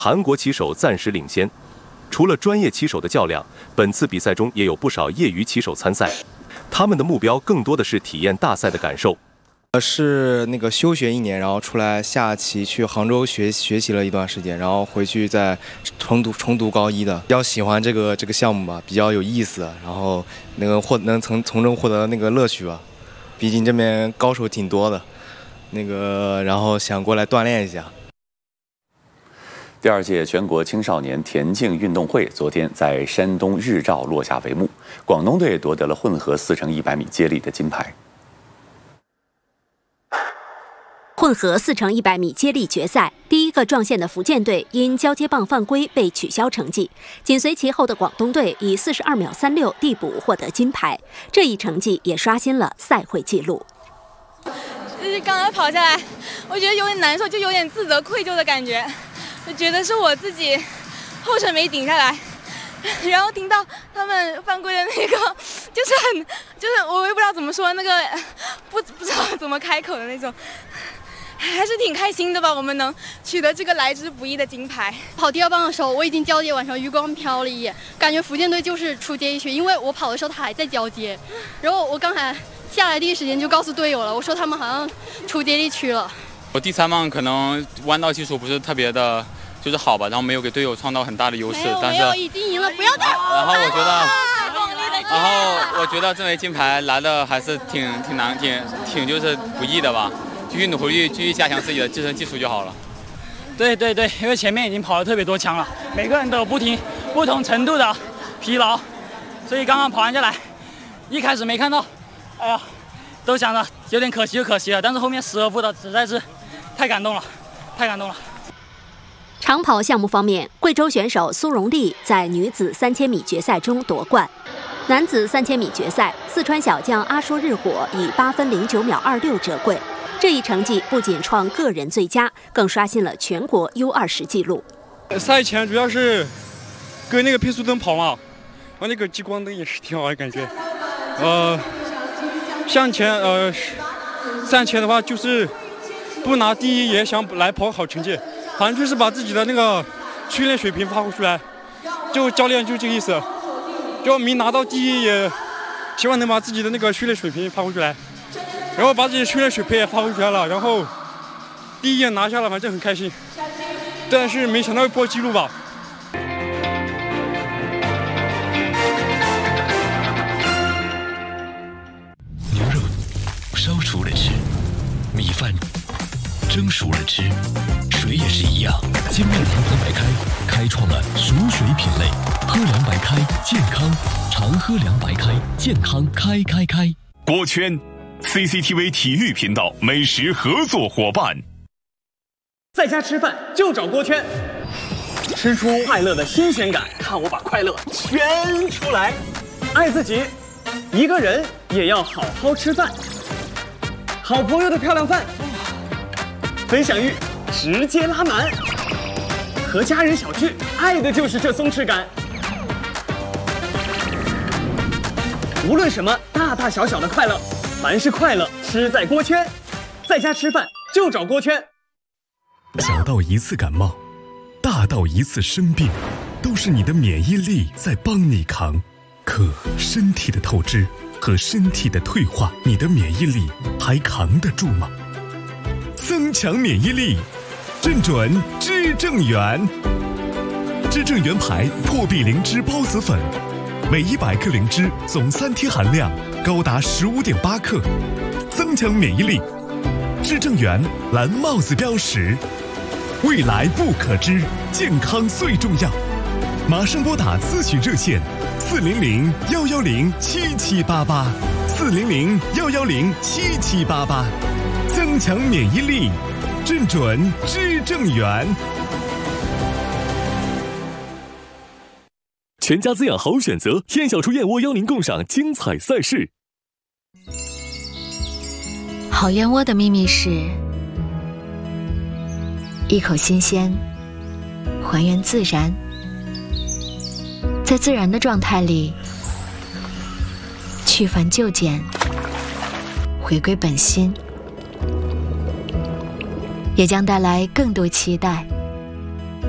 韩国骑手暂时领先。除了专业骑手的较量，本次比赛中也有不少业余骑手参赛，他们的目标更多的是体验大赛的感受。 是那个休学1年，然后出来下棋去杭州学习了一段时间，然后回去再重读高一的。比较喜欢这个项目吧，比较有意思，然后那个能从中获得那个乐趣吧。毕竟这边高手挺多的，然后想过来锻炼一下。 第2届全国青少年田径运动会昨天在山东日照落下帷幕，广东队夺得了混合4乘100米接力的金牌。 混合4乘100米接力决赛，第一个撞线的福建队因交接棒犯规被取消成绩，紧随其后的广东队以42秒36递补获得金牌，这一成绩也刷新了赛会纪录。 就是刚刚跑下来，我觉得有点难受，就有点自责愧疚的感觉，就觉得是我自己后程没顶下来，然后听到他们犯规的那个，就是我也不知道怎么说，那个不知道怎么开口的那种。还是挺开心的吧，我们能取得这个来之不易的金牌。 跑第2棒的时候，我已经交接完成，余光瞟了一眼，感觉福建队就是出接力区，因为我跑的时候他还在交接，然后我刚才下来第一时间就告诉队友了，我说他们好像出接力区了。 我第3棒可能弯道技术不是特别的，就是好吧，然后没有给队友创造很大的优势，但是已经赢了，不要再。 然后我觉得这枚金牌来的还是挺难，挺就是不易的吧。继续努力，继续加强自己的自身技术就好了。 对，因为前面已经跑了特别多枪了，每个人都有不同程度的疲劳，所以刚刚跑完下来，一开始没看到，哎呀，都想着有点可惜了，但是后面失而复得，实在是太感动了。 长跑项目方面，贵州选手苏荣丽在女子3000米决赛中夺冠。男子3000米决赛，四川小将阿说日火以8分09秒26折桂。这一成绩不仅创个人最佳，更刷新了全国 U20 纪录。 赛前主要是跟那个配速灯跑嘛，然后那个激光灯也是挺好的感觉。赛前的话就是不拿第一也想来跑好成绩，反正就是把自己的那个训练水平发挥出来。就教练就这个意思，就没拿到第一也希望能把自己的那个训练水平发挥出来。然后把自己训练水平也发挥出来了，然后第一也拿下了，反正很开心。但是没想到会破纪录吧。 牛肉烧熟了吃，米饭蒸熟了吃，水也是一样。金麦堂糖白开开创了熟水品类，喝凉白开健康，常喝凉白开健康开。 锅圈。CCTV 体育频道美食合作伙伴， 在家吃饭就找锅圈，吃出快乐的新鲜感，看我把快乐圈出来。爱自己，一个人也要好好吃饭。好朋友的漂亮饭，分享欲直接拉满。和家人小聚，爱的就是这松弛感。无论什么大大小小的快乐。凡是快乐，吃在锅圈。在家吃饭就找锅圈。 小到一次感冒，大到一次生病，都是你的免疫力在帮你扛。可身体的透支和身体的退化，你的免疫力还扛得住吗？增强免疫力，正准知正元。知正元牌破壁灵芝孢子粉，每100克灵芝总3天含量高达15.8克，增强免疫力。知正元蓝帽子标识，未来不可知，健康最重要。马上拨打咨询热线400-110-7788，400-110-7788，增强免疫力，正准知正元。 全家滋养好选择，燕小厨燕窝邀您共赏精彩赛事。 好燕窝的秘密是一口新鲜，还原自然，在自然的状态里去繁就简，回归本心，也将带来更多期待。